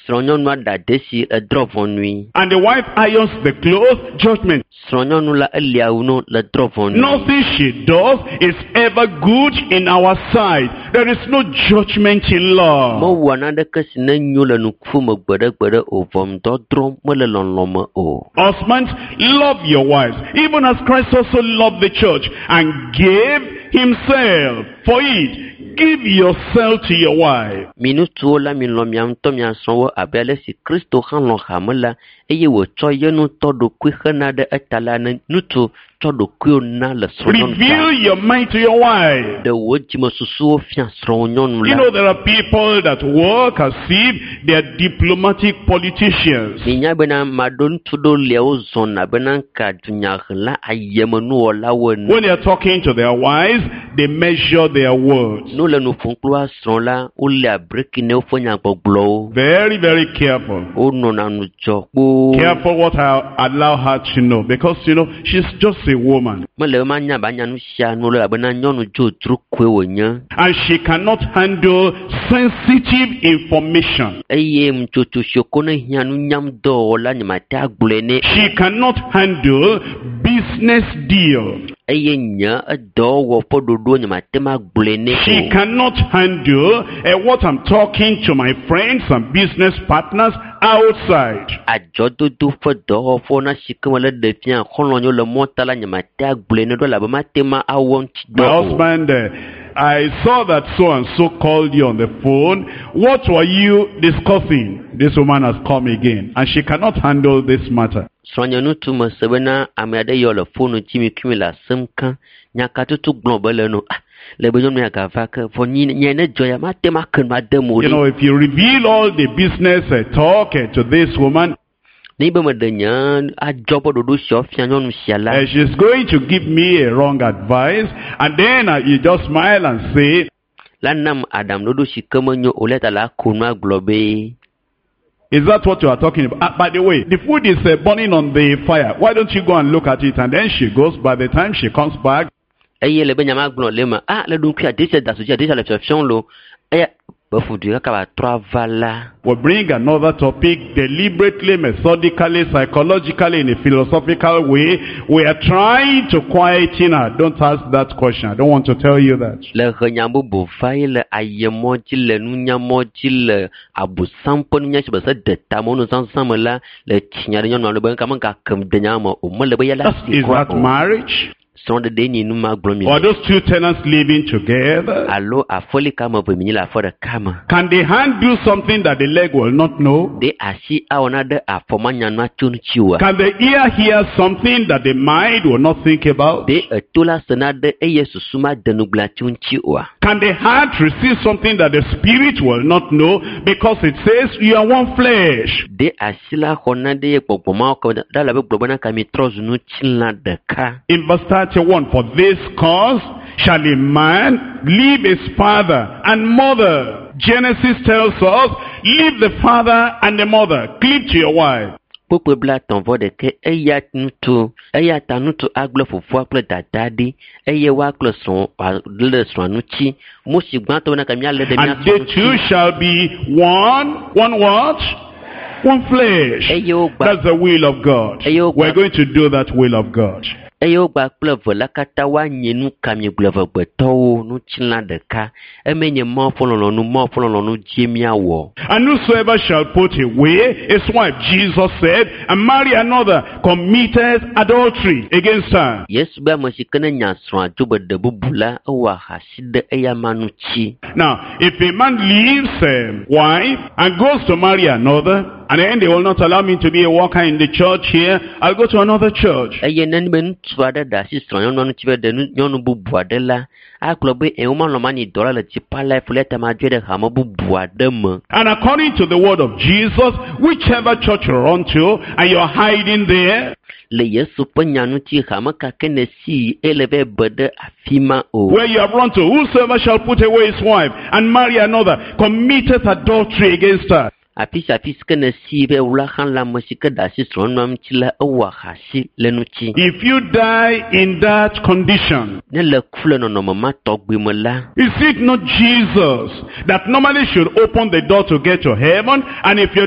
Sronyonu ada desi edrovonui. And the wife irons the clothes, judgment. Sronyonu la eliauno le drovonui. Nothing she does is ever good in our sight. There is no judgment in love. Mo wana de kesine nyule nuku mo gbede ovom dodrom mo le lonlome o. Husbands, love your wives, even as Christ also loved the church and gave himself for it. Give yourself to your wife. Minutu la milomiam tomia sonwo abele si Kristo hanlo hamela eye wo choyenu todo kwihana de etala na nutu todo kwiona le sronyon. Reveal your mind to your wife. De woji mosusu fian sronyon la. You know there are people that work as if they are diplomatic politicians. Ninya bena madon tudo leo zona bena ka dunya hla ayemenu ola won. When they are talking to their wives, they measure their words. No le no fonkloa sronla o le abrekine o fonya gboglo. Very, very careful. O no na nu jokpo. Careful what I allow her to know, because you know she's just a woman. And she cannot handle sensitive information. She cannot handle business deal. She cannot handle what I'm talking to my friends and business partners outside. My husband, I saw that so and so called you on the phone. What were you discussing? This woman has come again, and she cannot handle this matter. You know, if you reveal all the business talk to this woman, she's going to give me a wrong advice, and then you just smile and say, is that what you are talking about? By the way, the food is burning on the fire. Why don't you go and look at it? And then she goes. By the time she comes back, we'll bring another topic deliberately, methodically, psychologically, in a philosophical way. We are trying to quieten her. Don't ask that question. I don't want to tell you that. Is that marriage? Or those two tenants living together? Can the hand do something that the leg will not know? Can the ear hear something that the mind will not think about? Can the heart receive something that the spirit will not know, because it says you are one flesh? In verse 31, for this cause shall a man leave his father and mother. Genesis tells us, leave the father and the mother, cleave to your wife. And they two shall be one what? One flesh. That's the will of God. We're going to do that will of God. And whosoever shall put away his wife, Jesus said, and marry another, committed adultery against her. Now, if a man leaves a wife and goes to marry another, and then they will not allow me to be a worker in the church here, I'll go to another church. And according to the word of Jesus, whichever church you run to and you're hiding there, where you have run to, whosoever shall put away his wife and marry another committed adultery against her. If you die in that condition, is it not Jesus that normally should open the door to get to heaven? And if you